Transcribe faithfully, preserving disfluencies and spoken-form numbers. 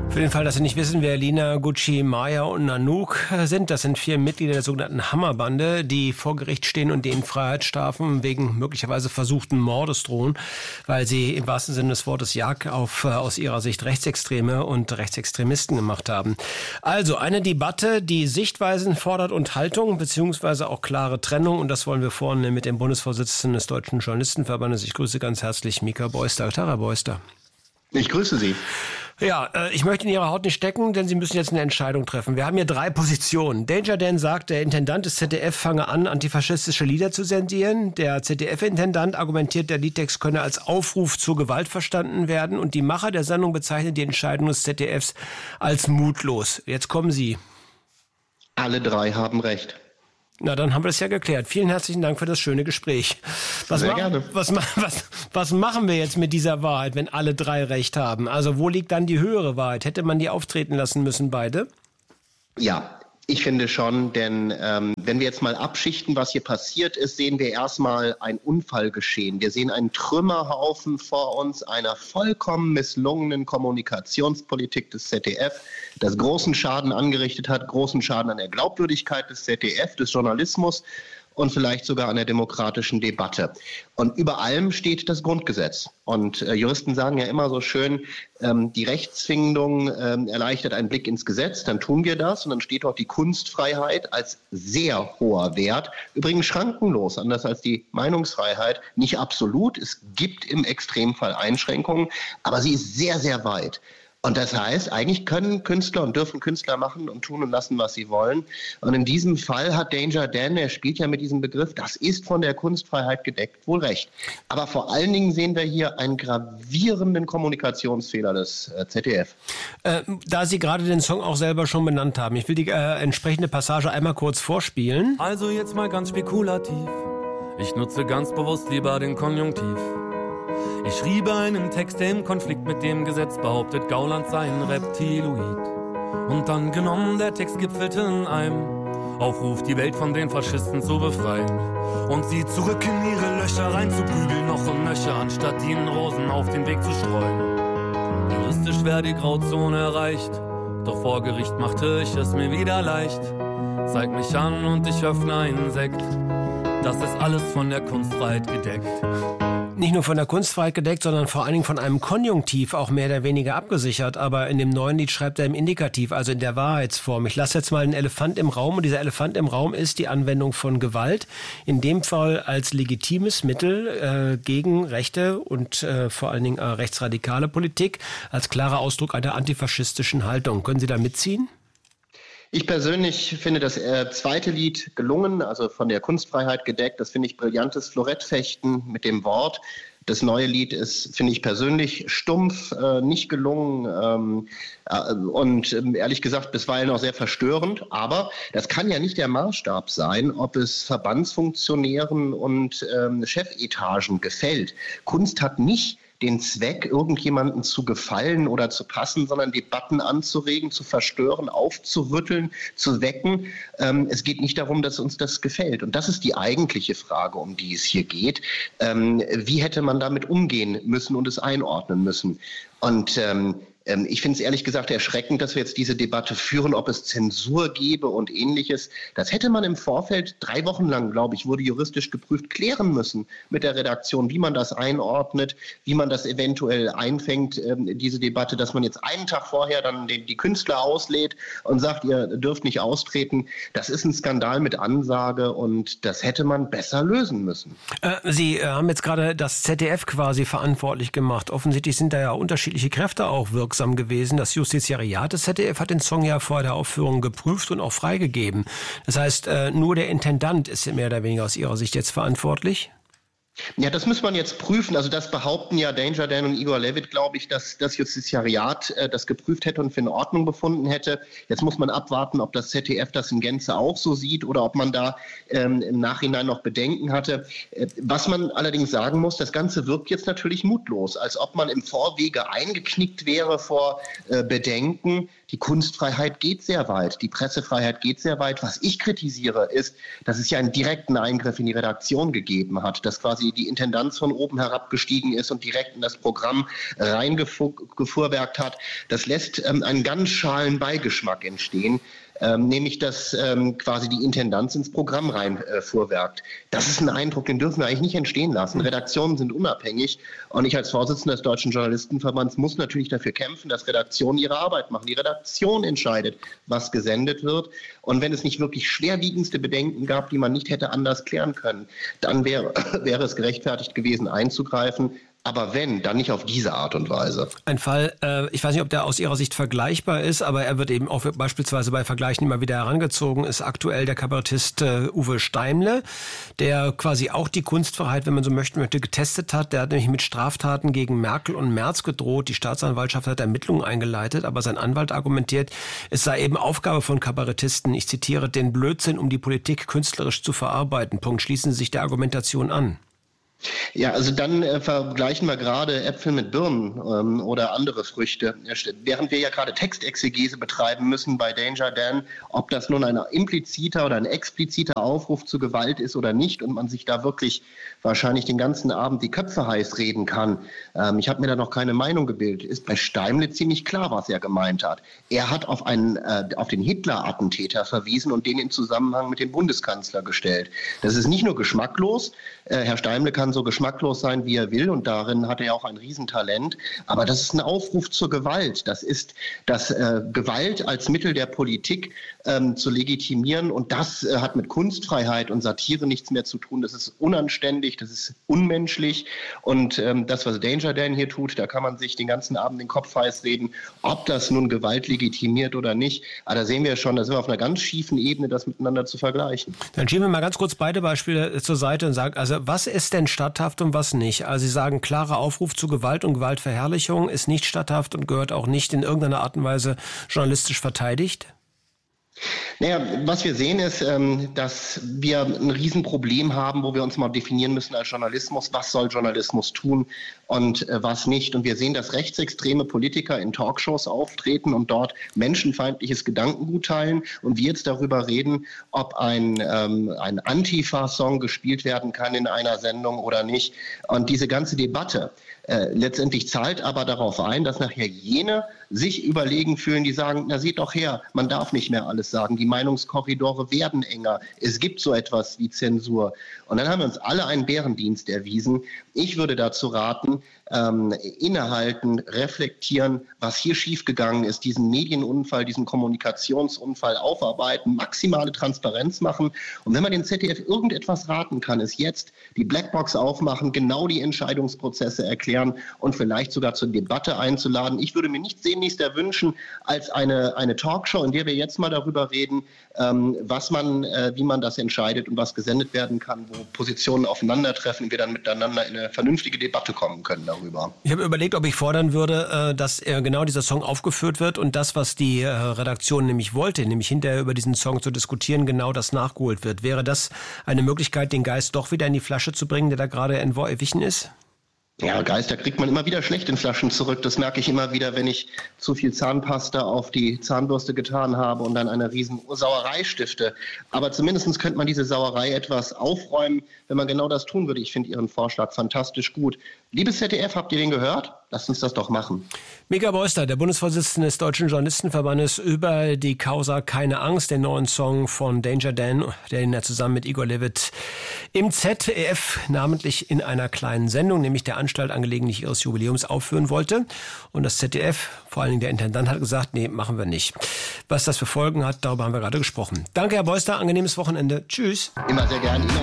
Für den Fall, dass Sie nicht wissen, wer Lina, Gucci, Maya und Nanook sind, das sind vier Mitglieder der sogenannten Hammerbande, die vor Gericht stehen und denen Freiheitsstrafen wegen möglicherweise versuchten Mordes drohen, weil sie im wahrsten Sinne des Wortes Jagd auf aus ihrer Sicht Rechtsextreme und Rechtsextremisten gemacht haben. Also eine Debatte, die Sichtweisen fordert und Haltung, beziehungsweise auch klare Trennung. Und das wollen wir vornehmen mit dem Bundesvorsitzenden des Deutschen Journalistenverbandes. Ich grüße ganz herzlich Mika Beuster. Tag, Herr Beuster. Ich grüße Sie. Ja, äh, ich möchte in Ihrer Haut nicht stecken, denn Sie müssen jetzt eine Entscheidung treffen. Wir haben hier drei Positionen. Danger Dan sagt, der Intendant des Z D F fange an, antifaschistische Lieder zu sendieren. Der Z D F-Intendant argumentiert, der Liedtext könne als Aufruf zur Gewalt verstanden werden. Und die Macher der Sendung bezeichnen die Entscheidung des Z D Fs als mutlos. Jetzt kommen Sie. Alle drei haben recht. Na, dann haben wir das ja geklärt. Vielen herzlichen Dank für das schöne Gespräch. Was Sehr ma- gerne. Was, was, was machen wir jetzt mit dieser Wahrheit, wenn alle drei recht haben? Also wo liegt dann die höhere Wahrheit? Hätte man die auftreten lassen müssen, beide? Ja, ich finde schon, denn ähm, wenn wir jetzt mal abschichten, was hier passiert ist, sehen wir erstmal ein Unfallgeschehen. Wir sehen einen Trümmerhaufen vor uns einer vollkommen misslungenen Kommunikationspolitik des Z D F, das großen Schaden angerichtet hat, großen Schaden an der Glaubwürdigkeit des Z D F, des Journalismus und vielleicht sogar an der demokratischen Debatte. Und über allem steht das Grundgesetz. Und äh, Juristen sagen ja immer so schön, ähm, die Rechtsfindung ähm, erleichtert einen Blick ins Gesetz, dann tun wir das und dann steht dort die Kunstfreiheit als sehr hoher Wert. Übrigens schrankenlos, anders als die Meinungsfreiheit, nicht absolut. Es gibt im Extremfall Einschränkungen, aber sie ist sehr, sehr weit. Und das heißt, eigentlich können Künstler und dürfen Künstler machen und tun und lassen, was sie wollen. Und in diesem Fall hat Danger Dan, er spielt ja mit diesem Begriff, das ist von der Kunstfreiheit gedeckt, wohl recht. Aber vor allen Dingen sehen wir hier einen gravierenden Kommunikationsfehler des äh, Z D F. Äh, da Sie gerade den Song auch selber schon benannt haben, ich will die äh, entsprechende Passage einmal kurz vorspielen. Also jetzt mal ganz spekulativ, ich nutze ganz bewusst lieber den Konjunktiv. Ich schriebe einen Text, der im Konflikt mit dem Gesetz behauptet, Gauland sei ein Reptiloid. Und dann genommen, der Text gipfelte in einem Aufruf, die Welt von den Faschisten zu befreien. Und sie zurück in ihre Löcher reinzuprügeln, noch und nöcher, anstatt ihnen Rosen auf den Weg zu streuen. Juristisch wäre die Grauzone erreicht, doch vor Gericht machte ich es mir wieder leicht. Zeig mich an und ich öffne einen Sekt, das ist alles von der Kunstfreiheit gedeckt. Nicht nur von der Kunstfreiheit gedeckt, sondern vor allen Dingen von einem Konjunktiv auch mehr oder weniger abgesichert. Aber in dem neuen Lied schreibt er im Indikativ, also in der Wahrheitsform. Ich lasse jetzt mal einen Elefant im Raum und dieser Elefant im Raum ist die Anwendung von Gewalt. In dem Fall als legitimes Mittel äh, gegen rechte und äh, vor allen Dingen äh, rechtsradikale Politik, als klarer Ausdruck einer antifaschistischen Haltung. Können Sie da mitziehen? Ich persönlich finde das äh, zweite Lied gelungen, also von der Kunstfreiheit gedeckt. Das finde ich brillantes Florettfechten mit dem Wort. Das neue Lied ist, finde ich persönlich, stumpf, äh, nicht gelungen ähm, äh, und äh, ehrlich gesagt bisweilen auch sehr verstörend. Aber das kann ja nicht der Maßstab sein, ob es Verbandsfunktionären und ähm, Chefetagen gefällt. Kunst hat nicht den Zweck, irgendjemanden zu gefallen oder zu passen, sondern Debatten anzuregen, zu verstören, aufzurütteln, zu wecken. Ähm, es geht nicht darum, dass uns das gefällt. Und das ist die eigentliche Frage, um die es hier geht. Ähm, wie hätte man damit umgehen müssen und es einordnen müssen? Und ähm, ich finde es ehrlich gesagt erschreckend, dass wir jetzt diese Debatte führen, ob es Zensur gäbe und Ähnliches. Das hätte man im Vorfeld drei Wochen lang, glaube ich, wurde juristisch geprüft, klären müssen mit der Redaktion, wie man das einordnet, wie man das eventuell einfängt, diese Debatte, dass man jetzt einen Tag vorher dann die, die Künstler auslädt und sagt, ihr dürft nicht austreten. Das ist ein Skandal mit Ansage und das hätte man besser lösen müssen. Äh, Sie äh, haben jetzt gerade das Z D F quasi verantwortlich gemacht. Offensichtlich sind da ja unterschiedliche Kräfte auch wirksam gewesen. Das Justiziariat des Z D F hat den Song ja vor der Aufführung geprüft und auch freigegeben. Das heißt, nur der Intendant ist mehr oder weniger aus Ihrer Sicht jetzt verantwortlich? Ja, das muss man jetzt prüfen. Also das behaupten ja Danger Dan und Igor Levit, glaube ich, dass das Justiziariat äh, das geprüft hätte und für in Ordnung befunden hätte. Jetzt muss man abwarten, ob das Z D F das in Gänze auch so sieht oder ob man da ähm, im Nachhinein noch Bedenken hatte. Äh, was man allerdings sagen muss, das Ganze wirkt jetzt natürlich mutlos, als ob man im Vorwege eingeknickt wäre vor äh, Bedenken. Die Kunstfreiheit geht sehr weit, die Pressefreiheit geht sehr weit. Was ich kritisiere, ist, dass es ja einen direkten Eingriff in die Redaktion gegeben hat, dass quasi quasi die Intendanz von oben herabgestiegen ist und direkt in das Programm reingefuhrwerkt hat. Das lässt ähm, einen ganz schalen Beigeschmack entstehen. Ähm, nämlich, dass ähm, quasi die Intendanz ins Programm reinfuhrwerkt. Äh, das ist ein Eindruck, den dürfen wir eigentlich nicht entstehen lassen. Redaktionen sind unabhängig und ich als Vorsitzender des Deutschen Journalistenverbands muss natürlich dafür kämpfen, dass Redaktionen ihre Arbeit machen. Die Redaktion entscheidet, was gesendet wird, und wenn es nicht wirklich schwerwiegendste Bedenken gab, die man nicht hätte anders klären können, dann wäre, wäre es gerechtfertigt gewesen, einzugreifen. Aber wenn, dann nicht auf diese Art und Weise. Ein Fall, äh, ich weiß nicht, ob der aus Ihrer Sicht vergleichbar ist, aber er wird eben auch beispielsweise bei Vergleichen immer wieder herangezogen, ist aktuell der Kabarettist äh, Uwe Steimle, der quasi auch die Kunstfreiheit, wenn man so möchte, möchte, getestet hat. Der hat nämlich mit Straftaten gegen Merkel und Merz gedroht. Die Staatsanwaltschaft hat Ermittlungen eingeleitet, aber sein Anwalt argumentiert, es sei eben Aufgabe von Kabarettisten, ich zitiere, den Blödsinn um die Politik künstlerisch zu verarbeiten. Punkt. Schließen Sie sich der Argumentation an. Ja, also dann äh, vergleichen wir gerade Äpfel mit Birnen ähm, oder andere Früchte. Während wir ja gerade Textexegese betreiben müssen bei Danger Dan, ob das nun ein impliziter oder ein expliziter Aufruf zu Gewalt ist oder nicht und man sich da wirklich wahrscheinlich den ganzen Abend die Köpfe heiß reden kann. Ähm, ich habe mir da noch keine Meinung gebildet. Ist bei Steimle ziemlich klar, was er gemeint hat. Er hat auf, einen, äh, auf den Hitler-Attentäter verwiesen und den in Zusammenhang mit dem Bundeskanzler gestellt. Das ist nicht nur geschmacklos. Äh, Herr Steimle kann so geschmacklos sein, wie er will, und darin hat er auch ein Riesentalent. Aber das ist ein Aufruf zur Gewalt. Das ist das äh, Gewalt als Mittel der Politik ähm, zu legitimieren, und das äh, hat mit Kunstfreiheit und Satire nichts mehr zu tun. Das ist unanständig, das ist unmenschlich, und ähm, das, was Danger Dan hier tut, da kann man sich den ganzen Abend den Kopf heiß reden, ob das nun Gewalt legitimiert oder nicht. Aber da sehen wir schon, da sind wir auf einer ganz schiefen Ebene, das miteinander zu vergleichen. Dann schieben wir mal ganz kurz beide Beispiele zur Seite und sagen, also was ist denn statthaft und was nicht? Also Sie sagen, klarer Aufruf zu Gewalt und Gewaltverherrlichung ist nicht statthaft und gehört auch nicht in irgendeiner Art und Weise journalistisch verteidigt? Naja, was wir sehen ist, dass wir ein Riesenproblem haben, wo wir uns mal definieren müssen als Journalismus, was soll Journalismus tun und was nicht. Und wir sehen, dass rechtsextreme Politiker in Talkshows auftreten und dort menschenfeindliches Gedankengut teilen, und wir jetzt darüber reden, ob ein, ähm, ein Antifa-Song gespielt werden kann in einer Sendung oder nicht. Und diese ganze Debatte äh, letztendlich zahlt aber darauf ein, dass nachher jene sich überlegen fühlen, die sagen, na seht doch her, man darf nicht mehr alles sagen, die Meinungskorridore werden enger, es gibt so etwas wie Zensur. Und dann haben wir uns alle einen Bärendienst erwiesen. Ich würde dazu raten, ähm, innehalten, reflektieren, was hier schiefgegangen ist, diesen Medienunfall, diesen Kommunikationsunfall aufarbeiten, maximale Transparenz machen. Und wenn man den Z D F irgendetwas raten kann, ist jetzt die Blackbox aufmachen, genau die Entscheidungsprozesse erklären und vielleicht sogar zur Debatte einzuladen. Ich würde mir nichts sehnlichster wünschen als eine, eine Talkshow, in der wir jetzt mal darüber reden, ähm, was man, äh, wie man das entscheidet und was gesendet werden kann, wo Positionen aufeinandertreffen und wir dann miteinander in eine vernünftige Debatte kommen können darüber. Ich habe überlegt, ob ich fordern würde, dass genau dieser Song aufgeführt wird und das, was die Redaktion nämlich wollte, nämlich hinterher über diesen Song zu diskutieren, genau das nachgeholt wird. Wäre das eine Möglichkeit, den Geist doch wieder in die Flasche zu bringen, der da gerade entwichen ist? Ja, Geister kriegt man immer wieder schlecht in Flaschen zurück. Das merke ich immer wieder, wenn ich zu viel Zahnpasta auf die Zahnbürste getan habe und dann eine riesen Sauerei stifte. Aber zumindest könnte man diese Sauerei etwas aufräumen, wenn man genau das tun würde. Ich finde Ihren Vorschlag fantastisch gut. Liebes Z D F, habt ihr den gehört? Lasst uns das doch machen. Mika Beuster, der Bundesvorsitzende des Deutschen Journalistenverbandes, über die Causa Keine Angst, den neuen Song von Danger Dan, den er zusammen mit Igor Levit im Z D F namentlich in einer kleinen Sendung, nämlich der Anstalt angelegentlich ihres Jubiläums, aufführen wollte. Und das Z D F, vor allen Dingen der Intendant, hat gesagt, nee, machen wir nicht. Was das für Folgen hat, darüber haben wir gerade gesprochen. Danke, Herr Beuster, angenehmes Wochenende. Tschüss. Immer sehr gerne.